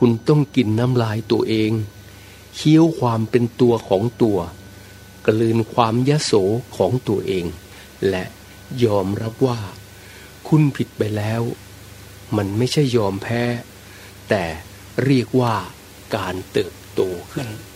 คุณต้องกินน้ำลายตัวเองเคี้ยวความเป็นตัวของตัวกลืนความยโสของตัวเองและยอมรับว่าคุณผิดไปแล้วมันไม่ใช่ยอมแพ้แต่เรียกว่าการเติบโตขึ้น